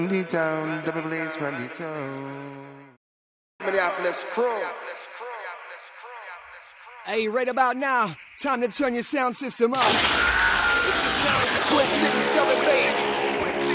The town, double blaze from the town. Minneapolis crew. Hey, right about now, time to turn your sound system up. It's the sounds of Twin Cities double bass.